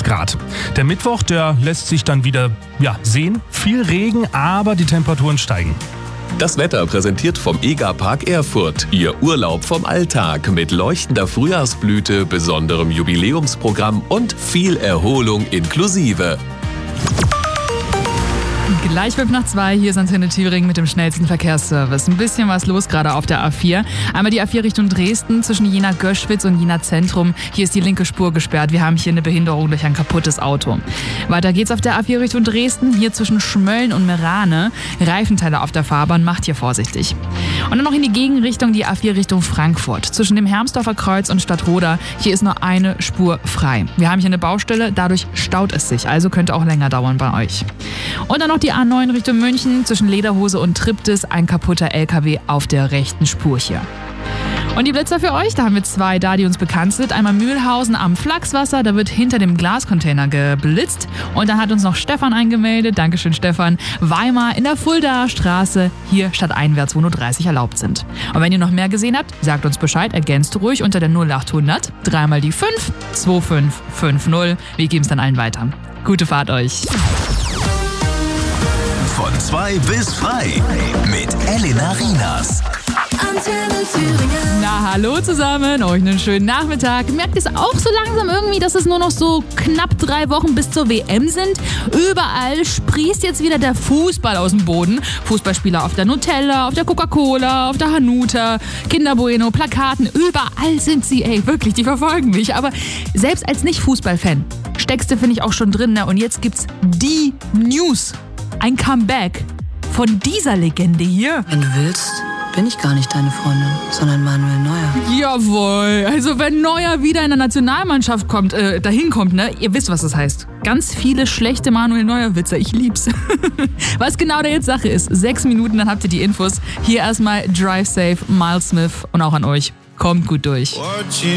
Grad. Der Mittwoch, der lässt sich dann wieder sehen. Viel Regen, aber die Temperaturen steigen. Das Wetter präsentiert vom EGA-Park Erfurt. Ihr Urlaub vom Alltag mit leuchtender Frühjahrsblüte, besonderem Jubiläumsprogramm und viel Erholung inklusive. Gleich 1:55, hier ist Antenne Thüringen mit dem schnellsten Verkehrsservice. Ein bisschen was los gerade auf der A4. Einmal die A4 Richtung Dresden zwischen Jena-Göschwitz und Jena-Zentrum. Hier ist die linke Spur gesperrt. Wir haben hier eine Behinderung durch ein kaputtes Auto. Weiter geht's auf der A4 Richtung Dresden. Hier zwischen Schmölln und Merane. Reifenteile auf der Fahrbahn, macht hier vorsichtig. Und dann noch in die Gegenrichtung die A4 Richtung Frankfurt. Zwischen dem Hermsdorfer Kreuz und Stadtroda. Hier ist nur eine Spur frei. Wir haben hier eine Baustelle, dadurch staut es sich. Also könnte auch länger dauern bei euch. Und dann noch die A9 Richtung München, zwischen Lederhose und Triptis, ein kaputter LKW auf der rechten Spur hier. Und die Blitzer für euch, da haben wir 2 da, die uns bekannt sind. Einmal Mühlhausen am Flachswasser, da wird hinter dem Glascontainer geblitzt. Und dann hat uns noch Stefan eingemeldet, Dankeschön Stefan, Weimar in der Fuldaer Straße, hier stadteinwärts, wo nur 30 erlaubt sind. Und wenn ihr noch mehr gesehen habt, sagt uns Bescheid, ergänzt ruhig unter der 0800, 3 mal die 5, 2550. Wir geben es dann allen weiter. Gute Fahrt euch. Von 2 bis frei mit Elena Rienas. Antenne Thüringen. Na, hallo zusammen, euch einen schönen Nachmittag. Merkt ihr es auch so langsam irgendwie, dass es nur noch so knapp 3 Wochen bis zur WM sind? Überall sprießt jetzt wieder der Fußball aus dem Boden. Fußballspieler auf der Nutella, auf der Coca-Cola, auf der Hanuta, Kinder Bueno, Plakaten, überall sind sie, wirklich, die verfolgen mich. Aber selbst als Nicht-Fußballfan steckst du, finde ich, auch schon drin. Ne? Und jetzt gibt's die News. Ein Comeback von dieser Legende hier. Wenn du willst, bin ich gar nicht deine Freundin, sondern Manuel Neuer. Jawohl. Also wenn Neuer wieder in der Nationalmannschaft dahin kommt, ne? Ihr wisst, was das heißt. Ganz viele schlechte Manuel Neuer-Witze. Ich lieb's. Was genau da jetzt Sache ist. 6 Minuten, dann habt ihr die Infos. Hier erstmal Drive Safe, Miles Smith und auch an euch. Kommt gut durch.